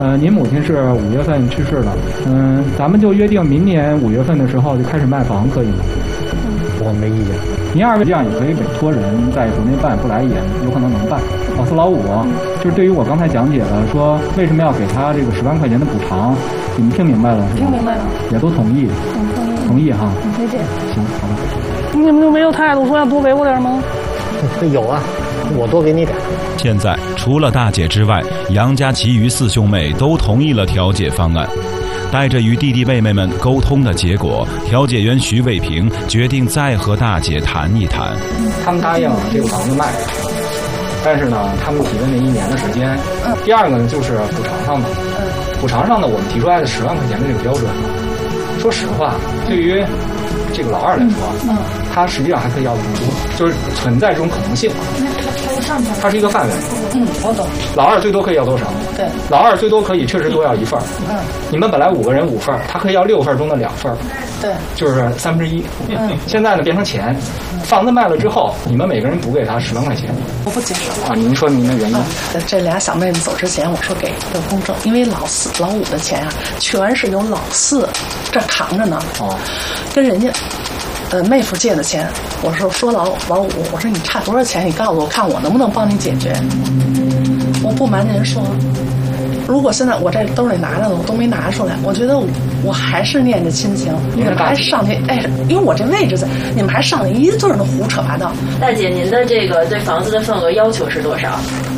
您母亲是5月份去世的，咱们就约定明年5月份的时候就开始卖房，可以吗？ 我没意见。 您二位这样也可以委托人在国内办，不来也有可能能办。说老五，就是对于我刚才讲解的说为什么要给他这个10万块钱的补偿，你们听明白了是吧？ 听明白了， 也都同意。同意哈。 理解。 行，好吧。 你们就没有态度说要多给我点吗？ 有啊，我多给你点。 现在除了大姐之外，杨家其余4兄妹都同意了调解方案。带着与弟弟妹妹们沟通的结果，调解员徐卫平决定再和大姐谈一谈。 他们答应这个房子卖，但是呢，他们提的那1年的时间。第二个呢，就是补偿上的。补偿上呢，我们提出来的10万块钱的这个标准，说实话，对于这个老二来说，他实际上还可以要更多，就是存在这种可能性。它是一个范围。 我懂。 老二最多可以要多少？ 对。 老二最多可以确实多要1份。你们本来5个人5份，他可以要6份中的2份。 对。 就是1/3。现在呢变成钱，房子卖了之后，你们每个人补给他10万块钱。 我不接受啊！您说您的原因？ 这俩小妹妹走之前，我说给的公证，因为老五的钱啊，全是由老4这扛着呢。跟人家。妹夫借的钱，我说老五，我说你差多少钱？你告诉我，看我能不能帮你解决。我不瞒您说，如果现在我这兜里拿着的我都没拿出来，我觉得我还是念着亲情。你们还上去因为我这位置在，你们还上去一顿的胡扯八道。 大姐，您的这个对房子的份额要求是多少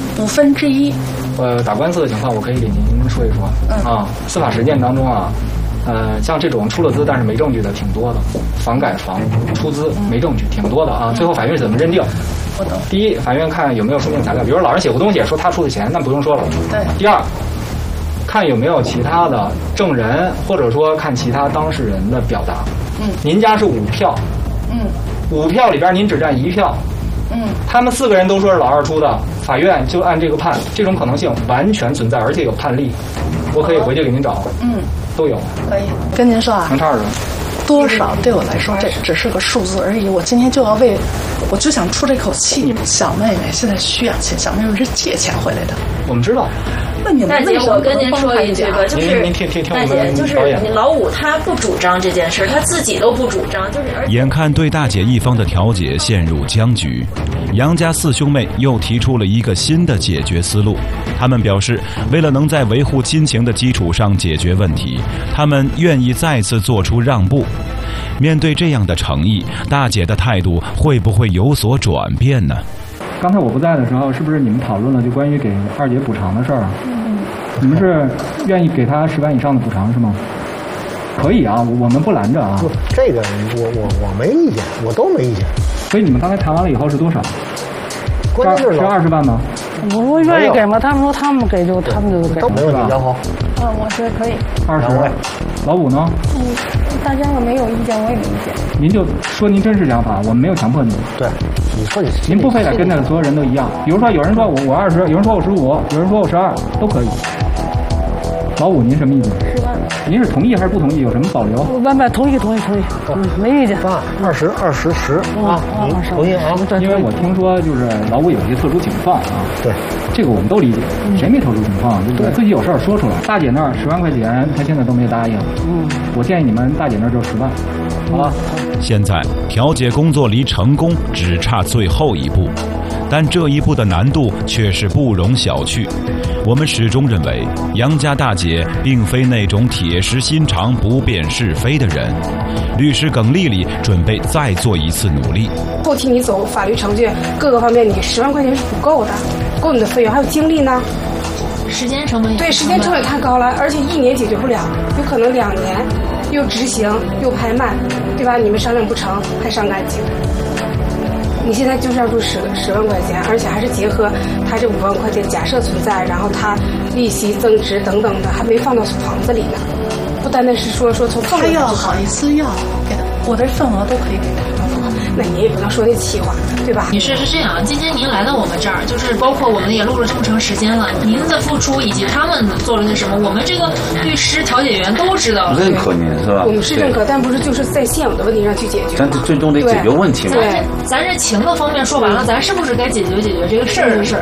？1/5。 打官司的情况，我可以给您说一说。司法实践当中啊。像这种出了资但是没证据的挺多的，房改房出资没证据挺多的啊。最后法院是怎么认定？ 我懂。 第一，法院看有没有书面材料，比如老人写过东西说他出的钱，那不用说了。 对。 第二，看有没有其他的证人，或者说看其他当事人的表达。您家是5票。5票里边您只占1票。他们4个人都说是老二出的，法院就按这个判，这种可能性完全存在，而且有判例，我可以回去给您找。都有。 可以跟您说啊， 能差20。 多少对我来说这只是个数字而已。我今天就要我就想出这口气。小妹妹现在需要钱，小妹妹是借钱回来的。 我们知道。 那你们大姐，我跟您说一句吧，就是您听大姐，就是老五他不主张这件事，他自己都不主张，就是眼看对大姐一方的调解陷入僵局，杨家4兄妹又提出了一个新的解决思路。他们表示，为了能在维护亲情的基础上解决问题，他们愿意再次做出让步。面对这样的诚意，大姐的态度会不会有所转变呢？ 刚才我不在的时候，是不是你们讨论了就关于给二姐补偿的事儿啊？你们是愿意给她10万以上的补偿是吗？可以啊，我们不拦着啊。 这个我没意见，我都没意见。 所以你们刚才谈完了以后是多少？ 关键是 20万吗？ 我愿意给吗？他们说他们给就他们就给。 都没问题，杨豪。 我觉得可以。 20。老五呢？ 大家要没有意见，我也没意见。 您就说您真实想法，我们没有强迫您。 对，你说您不非得跟那所有人都一样。比如说，有人说我20，有人说我15，有人说我12，都可以。老五，您什么意见？10万。您是同意还是不同意？有什么保留？ 同意，没意见。 20啊，你同意啊？ 因为我听说就是老五有一些特殊情况啊。 对， 这个我们都理解。谁没特殊情况？对，自己有事儿说出来。大姐那儿10万块钱，她现在都没答应。我建议你们大姐那儿就10万，好吧？ 现在调解工作离成功只差最后一步，但这一步的难度却是不容小觑。我们始终认为，杨家大姐并非那种铁石心肠、不辨是非的人。律师耿丽丽准备再做一次努力。 后替你走法律程序，各个方面你10万块钱是不够的，够你的费用，还有精力呢。 时间成本也对，时间成本太高了，而且1年解决不了，有可能2年，又执行又拍卖，对吧？你们商量不成，还伤感情。你现在就是要出10万块钱，而且还是结合他这5万块钱假设存在，然后他利息增值等等的，还没放到房子里呢。不单单是说从份额， 他要好意思要给他，我的份额都可以给他。 那你也不能说那气话，对吧？ 女士是这样，今天您来到我们这儿，就是包括我们也录了这么长时间了，您的付出以及他们做了些什么，我们这个律师、调解员都知道了。 认可您是吧？ 我们是认可，但不是就是在现有的问题上去解决。 咱最终得解决问题嘛。 咱这情的方面说完了，咱是不是该解决这个事儿的事儿？